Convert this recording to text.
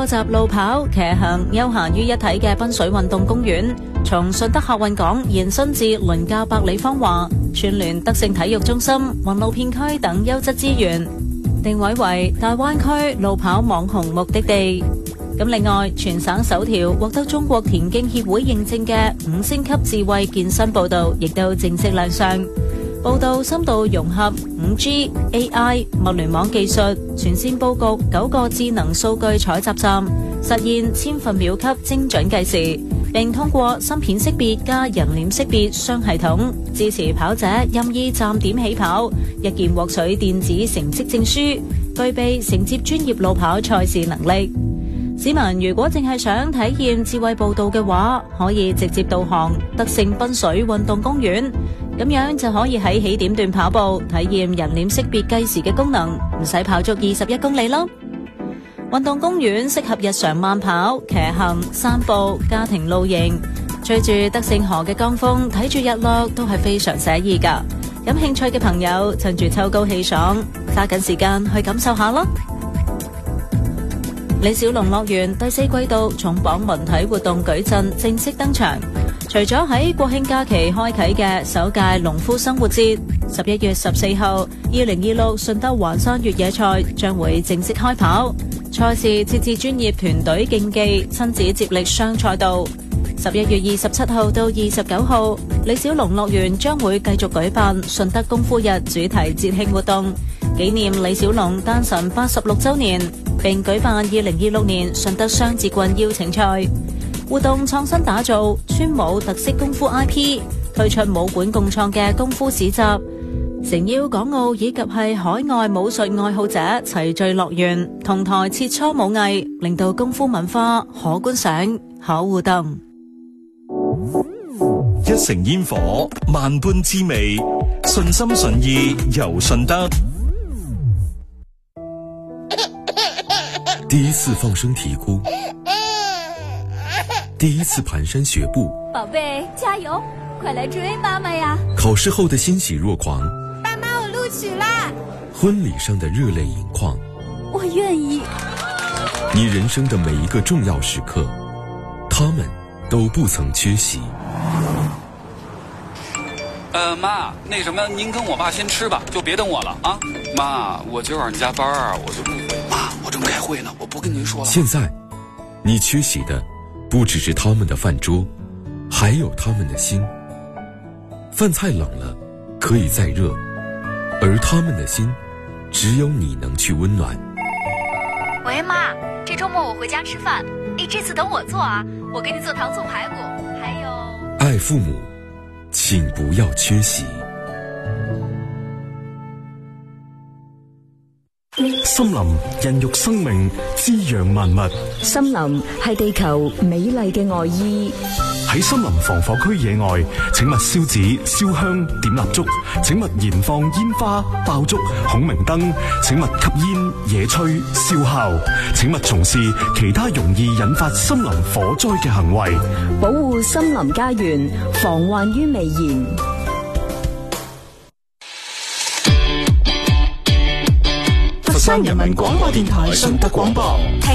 個集路跑、騎行、休閒於一體嘅濱水運動公園，從順德客運港延伸至鄰近百里芳華，串聯德勝體育中心、雲路片區等優質資源，定位為大灣區路跑網紅目的地。咁另外，全省首條獲得中國田徑協會認證嘅5星級智慧健身步道亦都正式亮相。步道深度融合 5G、AI、物聯網技術，全線佈局9個智能數據採集站，實現千分秒級精準計時，並通過芯片識別加人臉識別雙系統，支持跑者任意站點起跑，一鍵獲取電子成績證書，具備承接專業路跑賽事能力。市民如果淨係想體驗智慧步道嘅話，可以直接導航德勝濱水運動公園，咁樣就可以喺起點段跑步，體驗人臉識別計時嘅功能，唔使跑足21公里咯。運動公園適合日常慢跑、騎行、散步、家庭露營，隨住德勝河嘅江風，睇住日落都係非常寫意噶。有興趣嘅朋友，趁住秋高氣爽，揸緊時間去感受下啦。李小龍樂園第4季度重磅文體活動矩陣正式登場，除咗喺國慶假期開啟嘅首屆農夫生活節，11月14號2026順德環山越野賽將會正式開跑。賽事設置專業團隊競技、親子接力雙賽道。11月27號到29號，李小龍樂園將會繼續舉辦順德功夫日主題節慶活動，紀念李小龍誕辰86週年，並舉辦2026年順德雙節棍邀請賽。活動創新打造村武特色功夫 IP， 推出武館共創嘅功夫市集，誠邀港澳以及係海外武術愛好者齊聚樂園，同台切磋武藝，令到功夫文化可觀賞、可互動。 一城煙火，萬般滋味，順心順意遊順德。 第一次放聲啼哭，第一次蹣跚學步， 寶貝加油，快來追媽媽呀！ 考試後的欣喜若狂， 爸媽我錄取啦！ 婚禮上的熱淚盈眶， 我願意。 你人生的每一個重要時刻，他們都不曾缺席。 媽，那什麼，您跟我爸先吃吧，就別等我了啊。媽，我今晚加班啊，我就不回。媽，我正開會呢，我不跟您說了。 現在，你缺席的不只是他們的飯桌，還有他們的心。飯菜冷了，可以再熱，而他們的心，只有你能去溫暖。 喂，媽，這周末我回家吃飯，這次等我做啊，我給你做糖醋排骨，還有…… 愛父母，請不要缺席。 森林孕育生命，滋養萬物。 森林係地球美麗嘅外衣。 喺森林防火區野外，請勿燒紙、燒香、點蠟燭，請勿燃放煙花、爆竹、孔明燈，請勿吸煙、野炊、燒烤，請勿從事其他容易引發森林火災嘅行為。 保護森林家園，防患於未然。 佛山人民廣播電台順德廣播。